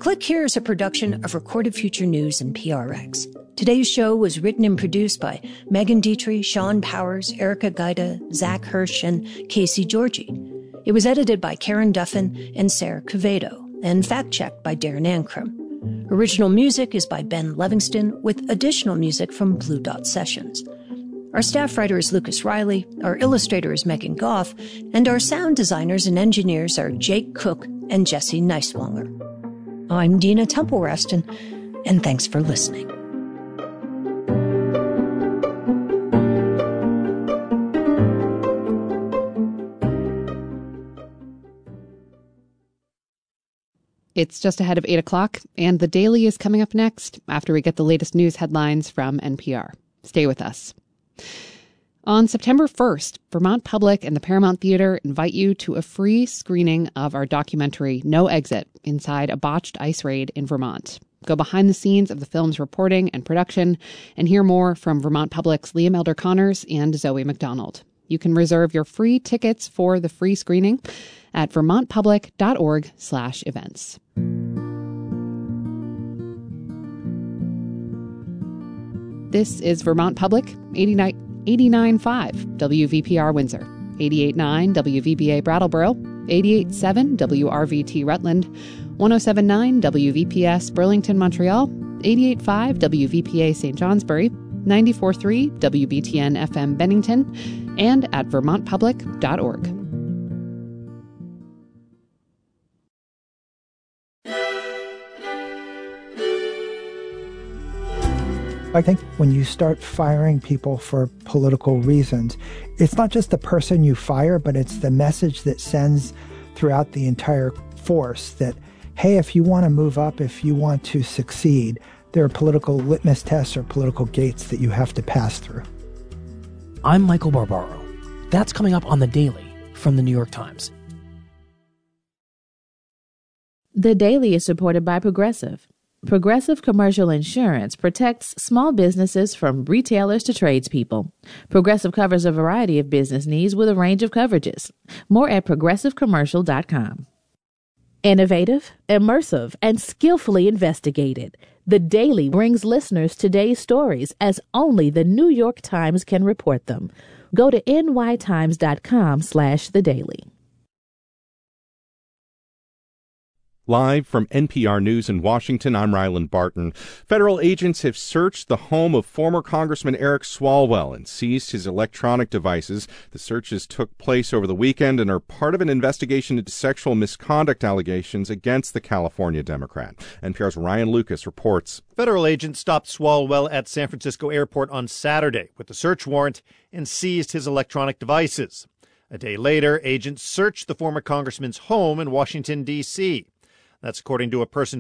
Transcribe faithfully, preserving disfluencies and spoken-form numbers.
Click Here is a production of Recorded Future News and P R X. Today's show was written and produced by Megan Dietrich, Sean Powers, Erica Gaida, Zach Hirsch, and Casey Georgie. It was edited by Karen Duffin and Sarah Quevedo, and fact-checked by Darren Ankrum. Original music is by Ben Livingston, with additional music from Blue Dot Sessions. Our staff writer is Lucas Riley, our illustrator is Megan Goff, and our sound designers and engineers are Jake Cook and Jesse Neiswanger. I'm Dina Temple-Raston, and thanks for listening. It's just ahead of eight o'clock, and The Daily is coming up next after we get the latest news headlines from N P R. Stay with us. On September first, Vermont Public and the Paramount Theater invite you to a free screening of our documentary, No Exit, inside a botched ice raid in Vermont. Go behind the scenes of the film's reporting and production and hear more from Vermont Public's Liam Elder Connors and Zoe McDonald. You can reserve your free tickets for the free screening at vermontpublic.org slash events. This is Vermont Public, eighty-nine point five W V P R Windsor, eighty-eight point nine W V B A Brattleboro, eighty-eight point seven W R V T Rutland, one oh seven point nine W V P S Burlington, Montreal, eighty-eight point five W V P A Saint Johnsbury, ninety-four point three W B T N F M Bennington, and at vermont public dot org. I think when you start firing people for political reasons, it's not just the person you fire, but it's the message that sends throughout the entire force that, hey, if you want to move up, if you want to succeed, there are political litmus tests or political gates that you have to pass through. I'm Michael Barbaro. That's coming up on The Daily from The New York Times. The Daily is supported by Progressive. Progressive Commercial Insurance protects small businesses from retailers to tradespeople. Progressive covers a variety of business needs with a range of coverages. More at progressive commercial dot com. Innovative, immersive, and skillfully investigated. The Daily brings listeners today's stories as only the New York Times can report them. Go to n y times dot com slash the daily. Live from N P R News in Washington, I'm Ryland Barton. Federal agents have searched the home of former Congressman Eric Swalwell and seized his electronic devices. The searches took place over the weekend and are part of an investigation into sexual misconduct allegations against the California Democrat. N P R's Ryan Lucas reports. Federal agents stopped Swalwell at San Francisco Airport on Saturday with a search warrant and seized his electronic devices. A day later, agents searched the former congressman's home in Washington, D C That's according to a person